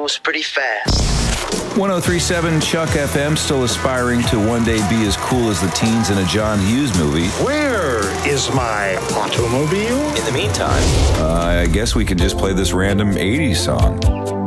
moves pretty fast. 1037 Chuck FM, still aspiring to one day be as cool as the teens in a John Hughes movie. Where is my automobile? In the meantime, I guess we could just play this random 80s song.